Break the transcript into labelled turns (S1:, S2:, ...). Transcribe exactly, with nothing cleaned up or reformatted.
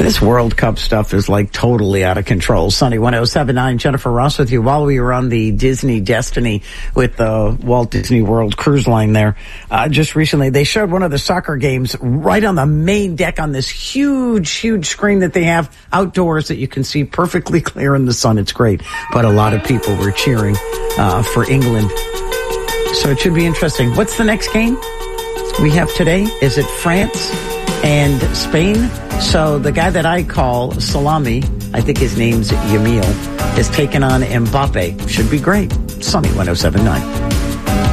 S1: This World Cup stuff is like totally out of control. Sunny one oh seven point nine, Jennifer Ross with you. While we were on the Disney Destiny with the Walt Disney World cruise line there, uh, just recently they showed one of the soccer games right on the main deck on this huge, huge screen that they have outdoors that you can see perfectly clear in the sun. It's great. But a lot of people were cheering uh, for England. So it should be interesting. What's the next game we have today? Is it France and Spain? So the guy that I call Salami, I think his name's Yamil, is taking on Mbappe. Should be great. Sunny one oh seven point nine.